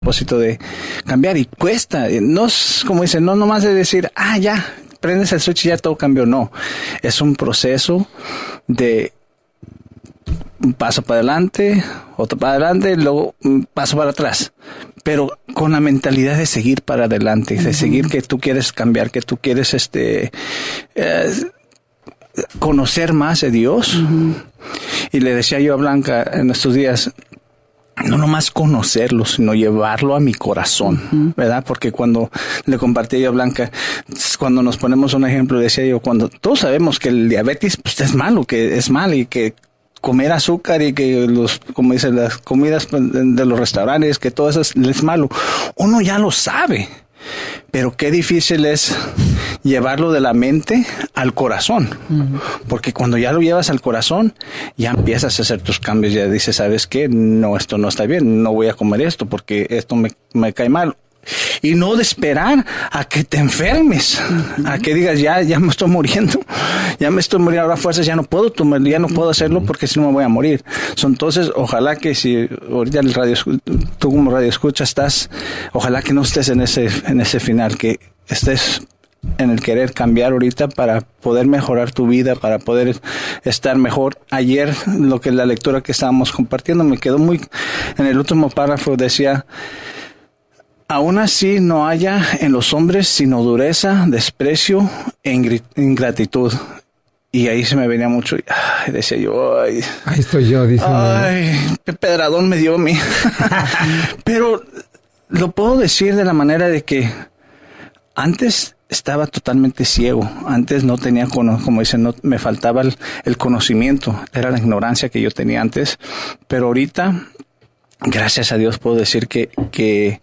propósito de cambiar y cuesta. No es como dicen, no nomás de decir, ya, prendes el switch y ya todo cambió. No, es un proceso de un paso para adelante, otro para adelante, luego un paso para atrás. Pero con la mentalidad de seguir para adelante, de seguir que tú quieres cambiar, que tú quieres conocer más de Dios. Y le decía yo a Blanca en estos días, no nomás conocerlo, sino llevarlo a mi corazón, ¿verdad? Porque cuando le compartí yo a Blanca, cuando nos ponemos un ejemplo, decía yo, cuando todos sabemos que el diabetes pues, es malo, que es mal y que comer azúcar y que como dicen, las comidas de los restaurantes, que todo eso es malo. Uno ya lo sabe, pero qué difícil es llevarlo de la mente al corazón. Porque cuando ya lo llevas al corazón, ya empiezas a hacer tus cambios, ya dices, ¿sabes qué? No, esto no está bien, no voy a comer esto porque esto me cae mal. Y no de esperar a que te enfermes, a que digas, ya me estoy muriendo, ahora fuerzas, ya no puedo hacerlo porque si no me voy a morir. Entonces, ojalá que si ahorita tú como radio escucha ojalá que no estés en ese final, que estés en el querer cambiar ahorita para poder mejorar tu vida, para poder estar mejor. Ayer, la lectura que estábamos compartiendo, me quedó en el último párrafo decía, aún así no haya en los hombres sino dureza, desprecio e ingratitud. Y ahí se me venía mucho. Y decía yo, ahí estoy yo, dice. Qué pedradón me dio a mí. Pero lo puedo decir de la manera de que antes estaba totalmente ciego. Antes no tenía, como dicen, no, me faltaba el conocimiento. Era la ignorancia que yo tenía antes. Pero ahorita, gracias a Dios, puedo decir que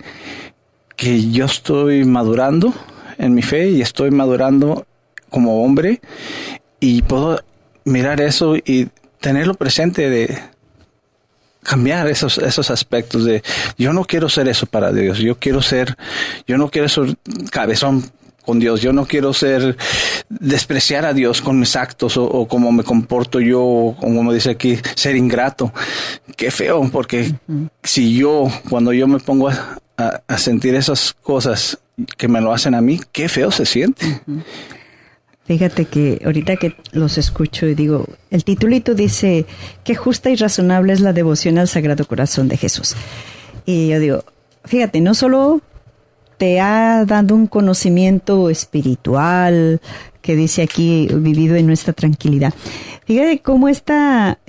yo estoy madurando en mi fe y estoy madurando como hombre y puedo mirar eso y tenerlo presente de cambiar esos aspectos de yo no quiero ser eso para Dios, yo no quiero ser cabezón con Dios, yo no quiero despreciar a Dios con mis actos o cómo me comporto yo, o como dice aquí, ser ingrato. Qué feo, porque cuando yo me pongo a sentir esas cosas que me lo hacen a mí, qué feo se siente. Fíjate que ahorita que los escucho y digo, el titulito dice, qué justa y razonable es la devoción al Sagrado Corazón de Jesús. Y yo digo, fíjate, no solo te ha dado un conocimiento espiritual, que dice aquí, vivido en nuestra tranquilidad. Fíjate cómo esta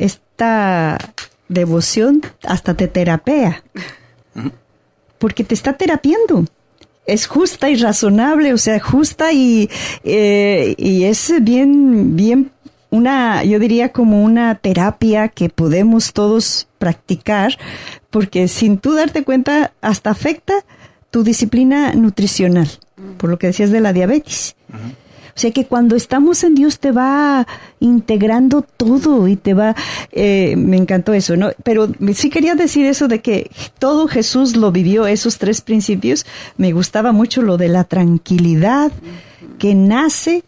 devoción hasta te terapea. Porque te está terapiando. Es justa y razonable, o sea, justa y es bien yo diría como una terapia que podemos todos practicar, porque sin tú darte cuenta, hasta afecta tu disciplina nutricional, por lo que decías de la diabetes. O sea que cuando estamos en Dios te va integrando todo y te va... me encantó eso, ¿no? Pero sí quería decir eso de que todo Jesús lo vivió, esos 3 principios. Me gustaba mucho lo de la tranquilidad que nace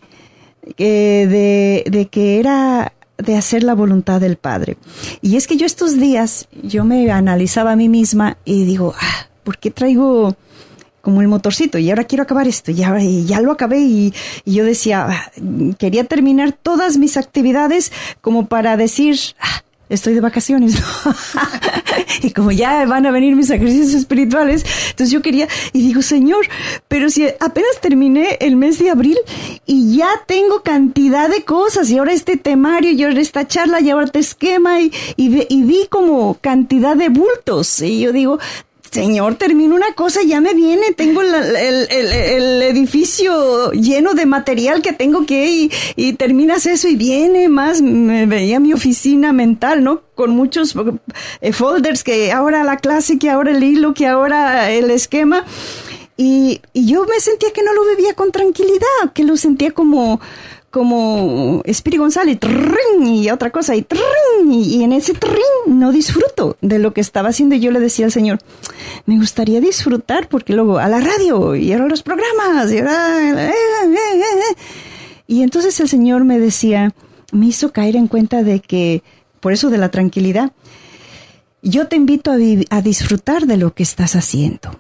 de que era de hacer la voluntad del Padre. Y es que yo estos días, yo me analizaba a mí misma y digo, ¿por qué traigo como el motorcito? Y ahora quiero acabar esto, y ya lo acabé, y yo decía, quería terminar todas mis actividades como para decir, estoy de vacaciones. Y como ya van a venir mis ejercicios espirituales, entonces yo quería, y digo, Señor, pero si apenas terminé el mes de abril y ya tengo cantidad de cosas, y ahora este temario, y ahora esta charla, y ahora este esquema, y vi como cantidad de bultos, y yo digo, Señor, termino una cosa y ya me viene, tengo el edificio lleno de material que tengo y terminas eso y viene más. Me veía mi oficina mental, ¿no? Con muchos folders, que ahora la clase, que ahora el hilo, que ahora el esquema. Y yo me sentía que no lo vivía con tranquilidad, que lo sentía como Espiri González, ¡trin! Y otra cosa, y en ese no disfruto de lo que estaba haciendo. Y yo le decía al Señor, me gustaría disfrutar, porque luego a la radio, y ahora los programas, y entonces el Señor me decía, me hizo caer en cuenta de que, por eso de la tranquilidad, yo te invito a disfrutar de lo que estás haciendo.